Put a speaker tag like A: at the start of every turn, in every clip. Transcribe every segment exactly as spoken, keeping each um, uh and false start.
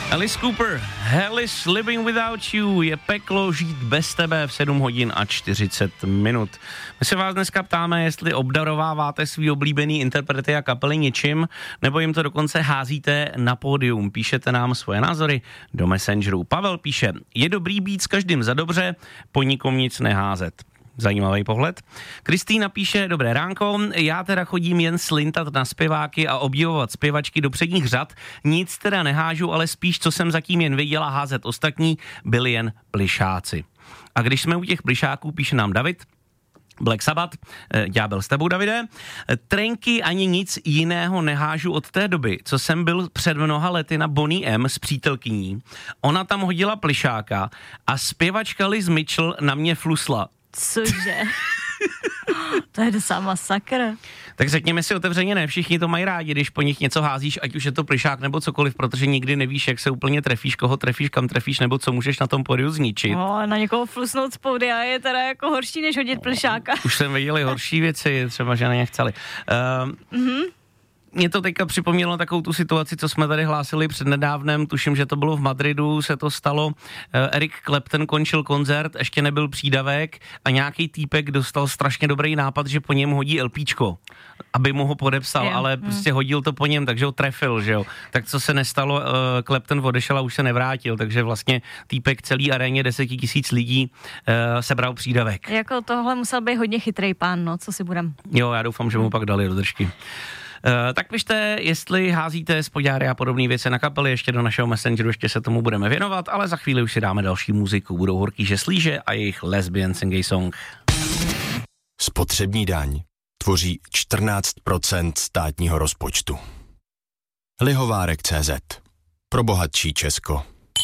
A: Alice Cooper, Hell is living without you, je peklo žít bez tebe v sedm hodin a čtyřicet minut. My se vás dneska ptáme, jestli obdarováváte svý oblíbený interprety a kapely něčím, nebo jim to dokonce házíte na pódium. Píšete nám svoje názory do Messengeru. Pavel píše, je dobrý být s každým za dobře, po nikom nic neházet. Zajímavý pohled. Kristýna píše, dobré ránko, já teda chodím jen slintat na zpěváky a obdivovat zpěvačky do předních řad, nic teda nehážu, ale spíš, co jsem zatím jen viděla házet ostatní, byli jen plišáci. A když jsme u těch plišáků, píše nám David, Black Sabbath, ďábel s tebou, Davide, trenky ani nic jiného nehážu od té doby, co jsem byl před mnoha lety na Bonnie M s přítelkyní. Ona tam hodila plišáka a zpěvačka Liz Mitchell na mě flusla.
B: Cože? To je docela masakr.
A: Tak řekněme si otevřeně, ne všichni to mají rádi, když po nich něco házíš, ať už je to plišák nebo cokoliv, protože nikdy nevíš, jak se úplně trefíš, koho trefíš, kam trefíš, nebo co můžeš na tom pódiu zničit.
B: No, na někoho flusnout z pódia je teda jako horší, než hodit plišáka.
A: Už jsem viděli horší věci, třeba, že na ně chceli. Uh, mm-hmm. Mě to teďka připomnělo takovou tu situaci, co jsme tady hlásili přednedávnem, tuším, že to bylo v Madridu, se to stalo, Eric Clapton končil koncert, ještě nebyl přídavek a nějaký týpek dostal strašně dobrý nápad, že po něm hodí LPčko, aby mu ho podepsal, je, ale mm. prostě hodil to po něm, takže ho trefil, že jo. Tak co se nestalo, Clapton odešel a už se nevrátil, takže vlastně týpek celý aréně deseti tisíc lidí sebral přídavek.
B: Jako tohle musel být hodně chytrý pán, no, co si budem.
A: Jo, já doufám, že mu pak dali do držky. Uh, tak pište, jestli házíte spodňáry a podobné věci na kapely, ještě do našeho Messengeru, ještě se tomu budeme věnovat, ale za chvíli už si dáme další muziku. Budou Horký žeslíže a jejich Lesbians and Gay Song.
C: Spotřební daň tvoří čtrnáct procent státního rozpočtu. Lihovárek tečka cé zet. Pro bohatší Česko.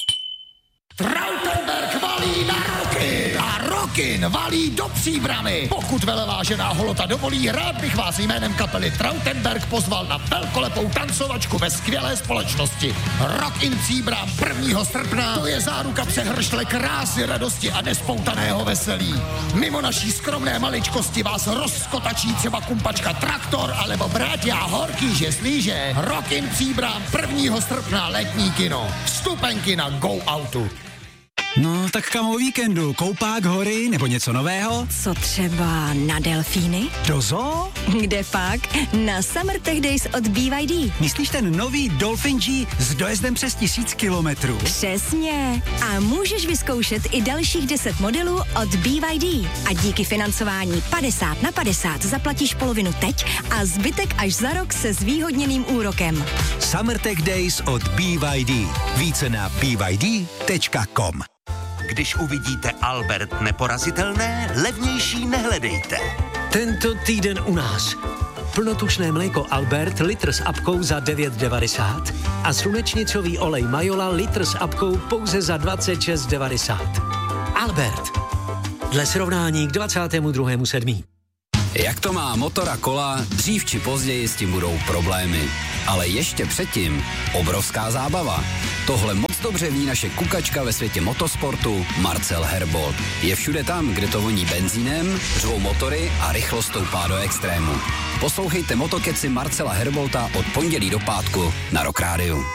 D: Trautenberg valí na Rokin a Rokin valí do Příbramy. Pokud velevážená holota dovolí, rád bych vás jménem kapely Trautenberg pozval na velkolepou tancovačku ve skvělé společnosti. Rokin Příbram prvního srpna, to je záruka přehršle krásy, radosti a nespoutaného veselí. Mimo naší skromné maličkosti vás rozkotačí třeba kumpačka Traktor alebo bratia Horký žeslíže. Rokin Příbram prvního srpna letní kino. Vstupenky na Go Outu.
E: No, tak kam o víkendu? Koupák, hory nebo něco nového?
F: Co třeba na delfíny?
E: Do zoo?
F: Kde pak? Na Summer Tech Days od B Y D.
E: Myslíš ten nový Dolphin G s dojezdem přes tisíc kilometrů?
F: Přesně. A můžeš vyzkoušet i dalších deset modelů od B Y D. A díky financování padesát na padesát zaplatíš polovinu teď a zbytek až za rok se zvýhodněným úrokem.
E: Summer Tech Days od B Y D. Více na b y d tečka com.
G: Když uvidíte Albert neporazitelné, levnější nehledejte.
H: Tento týden u nás. Plnotučné mléko Albert, litr s apkou za devět devadesát a slunečnicový olej Majola, litr s apkou pouze za dvacet šest devadesát. Albert. Dle srovnání k dvacátému druhému sedmý
I: Jak to má motor a kola, dřív či později s tím budou problémy. Ale ještě předtím obrovská zábava. Tohle moc dobře ví naše kukačka ve světě motosportu Marcel Herbold. Je všude tam, kde to voní benzínem, řvou motory a rychlost stoupá do extrému. Poslouchejte Motokeci Marcela Herbolta od pondělí do pátku na Rock Rádiu.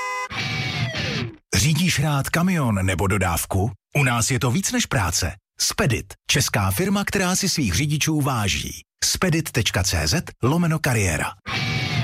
J: Řídíš rád kamion nebo dodávku? U nás je to víc než práce. Spedit, česká firma, která si svých řidičů váží. spedit tečka cé zet lomeno kariéra.